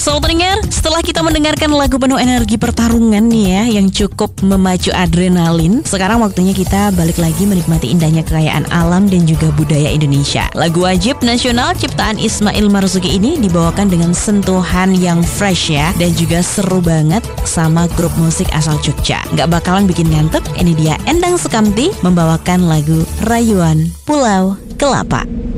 Sobat pendengar, setelah kita mendengarkan lagu penuh energi pertarungan nih ya, yang cukup memacu adrenalin, sekarang waktunya kita balik lagi menikmati indahnya kekayaan alam dan juga budaya Indonesia. Lagu wajib nasional ciptaan Ismail Marzuki ini dibawakan dengan sentuhan yang fresh ya, dan juga seru banget sama grup musik asal Jogja. Gak bakalan bikin ngantuk, ini dia Endang Sukamti membawakan lagu Rayuan Pulau Kelapa.